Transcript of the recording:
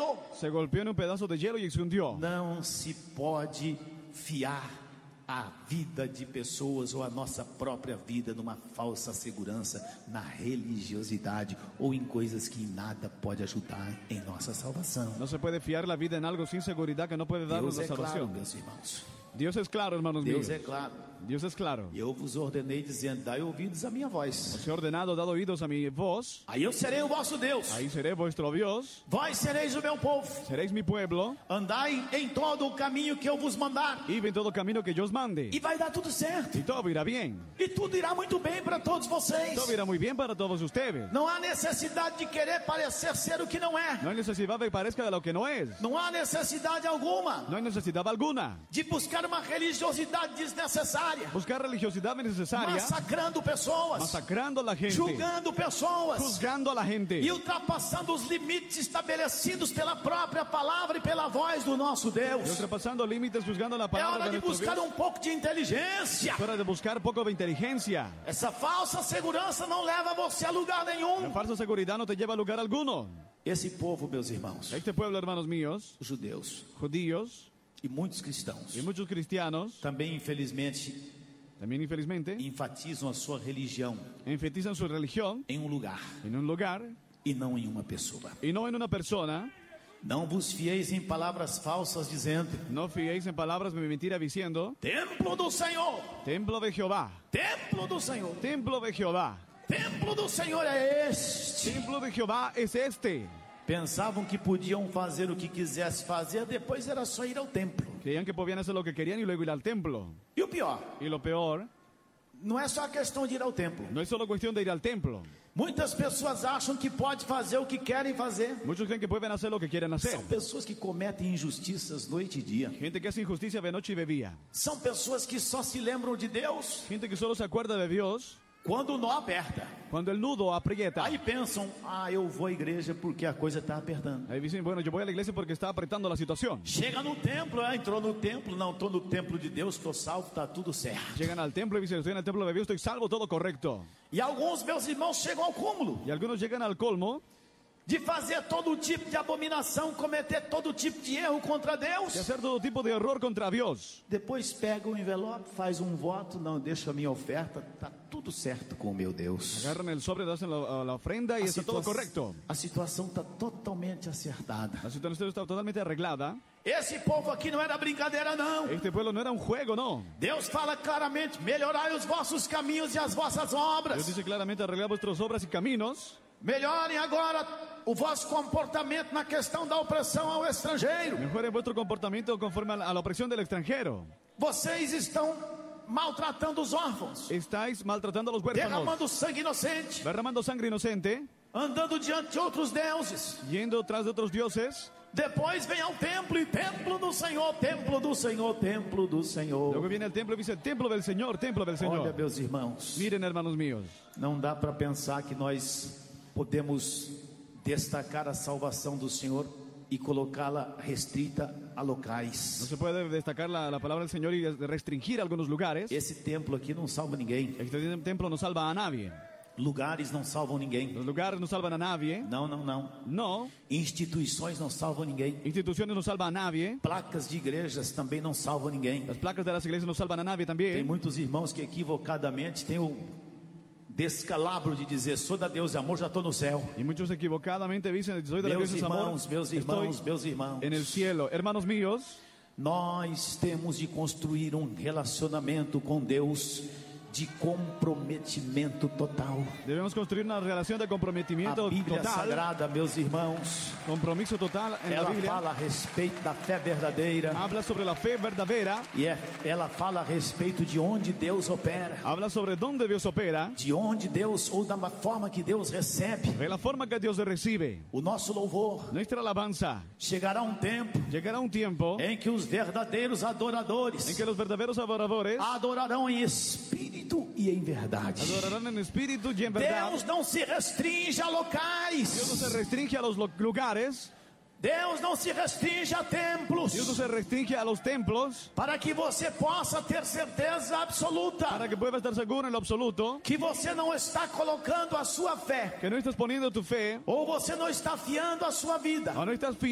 afundou. se golpeó en un pedazo de hielo y se hundió. Não se pode fiar a vida de pessoas ou a nossa própria vida numa falsa segurança, na religiosidade ou em coisas que nada pode ajudar em nossa salvação. No se puede fiar la vida en algo sin seguridad que no puede darnos Deus la é claro, salvación. meus irmãos. Dios es claro, hermanos Deus míos. é claro. Dios es claro. E eu vos ordenei dizendo: dai ouvidos à minha voz. Os he ordenado, dado oídos a mi voz. Aí eu serei o vosso Deus. Ahí seré vuestro Dios. Vós sereis o meu povo. Seréis mi pueblo. Andai em todo o caminho que eu vos mandar. Y ven todo camino que yo os mande. E vai dar tudo certo. Y todo irá bien. E tudo irá muito bem para todos vocês. Todo irá muy bien para todos ustedes. Não há necessidade de querer parecer ser o que não é. No hay necesidad de que parezca de lo que no es. Não há necessidade alguma No hay necesidad alguna. de buscar uma religiosidade desnecessária, Buscar religiosidad innecesaria. massacrando pessoas, Masacrando a la gente. julgando pessoas Juzgando a la gente. e ultrapassando os limites estabelecidos pela própria palavra e pela voz do nosso Y Deus. ultrapasando límites, juzgando la É palabra hora de de nuestro buscar Dios. um pouco de inteligência. Es hora de buscar poco de inteligencia. Essa falsa segurança não leva você a lugar La nenhum. falsa seguridad no te lleva a lugar alguno. Esse povo, meus irmãos, Este pueblo, hermanos míos, os judeus judíos e muitos cristãos, y muchos cristianos, também infelizmente también infelizmente, enfatizam a sua religião enfatizan su religión em um lugar en un lugar e não em uma pessoa. y no en una persona. Não vos fieis em palavras falsas dizendo: No fiéis en palabras de mentira diciendo, templo do Senhor, templo de Jehová, templo do Senhor, templo de Jehová, templo do Senhor é este. templo de Jehová es este. Pensavam que podiam fazer o que quisesse fazer, depois era só ir ao templo. Creían que podían hacer lo que querían y luego ir al templo. E o pior, Y lo peor, não é só a questão de ir ao templo. no es solo cuestión de ir al templo. Muitas pessoas acham que pode fazer o que querem fazer. Muchos creen que pueden hacer lo que quieren hacer. São pessoas que cometem injustiças noite e dia. Gente que hace injusticia de noche y de día. São pessoas que só se lembram de Deus Gente que solo se acuerda de Dios quando o nó aperta. cuando el nudo aprieta. Aí pensam: eu vou à igreja porque a coisa está apertando. Ahí dicen, bueno, yo voy a la iglesia porque está apretando la situación. Chega no templo, entrou no templo, não, estou no templo de Deus, estou salvo, está tudo certo. Llegan al templo y dicen, estoy en el templo de Dios, estoy salvo, todo correcto. E alguns meus irmãos chegam ao cúmulo Y algunos llegan al colmo de fazer todo tipo de abominação, cometer todo tipo de erro contra Deus. de hacer todo tipo de error contra Dios. Depois pega o envelope, faz um voto, não, deixa a minha oferta, está tudo certo com o meu Deus. Agarran el sobre, hacen la ofrenda y está todo correcto. A situação está totalmente acertada. La situación está totalmente arreglada. Esse povo aqui não era brincadeira, não. Este pueblo no era un juego, no. Deus fala claramente: melhorai os vossos caminhos e as vossas Dios obras. dice claramente, arreglar vuestras obras y caminos. Melhorem agora o vosso comportamento na questão da opressão ao estrangeiro. Mejoren vuestro comportamiento conforme a la opresión del extranjero. Vocês estão maltratando os órfãos, Estáis maltratando a los huérfanos, derramando sangue inocente, derramando sangre inocente, andando diante de outros deuses. yendo tras de otros dioses. Depois vem ao templo e templo do Senhor, templo do Senhor, templo do Senhor. Luego viene el templo y dice, templo del Señor, templo del Olha, Señor. meus irmãos, Miren, hermanos míos, não dá para pensar que nós podemos destacar a salvação do Senhor e colocá-la restrita a no locais. se puede destacar la palabra del Señor y restringir algunos lugares. Esse templo aqui não salva ninguém. Este templo no salva a nadie. Lugares não salvam ninguém. Los lugares no salvan a nadie. Não, não, não. No. Instituições não salvam ninguém. Instituciones no salvan a nadie. Placas de igrejas também não salvam ninguém. Las placas de las iglesias no salvan a nadie Tem también. muitos irmãos que equivocadamente têm o descalabro de dizer: sou da Deus e amor, já estou no céu. Y muchos equivocadamente dicen, soy de la Meus iglesia de amor, irmãos, meus estoy irmãos, meus irmãos. en el cielo. Hermanos míos, Nós temos de construir um relacionamento com Deus de comprometimento total. debemos construir una relación de comprometimiento A Bíblia total, Sagrada, meus irmãos, compromiso total en la ela Biblia. fala a respeito da fé verdadeira. Habla sobre la fe verdadera, E ela fala a respeito de onde Deus opera, habla sobre dónde Dios opera, de onde Deus, ou da forma que Deus recebe de la forma que Dios recibe o nosso louvor. nuestra alabanza. Chegará um tempo Llegará un tiempo em que os verdadeiros en adoradores que los verdaderos adoradores adorarão em espírito e em verdade. adorarán en espíritu y en verdad. Deus não se restringe a Dios no locais. se restringe a los lugares, Deus não se restringe a templos. Dios no se restringe a los templos, Para que você possa ter certeza absoluta para que puedas estar seguro en lo absoluto, que você não está colocando a sua fé, que no estás poniendo tu fe, ou você não está fiando a sua vida o no estás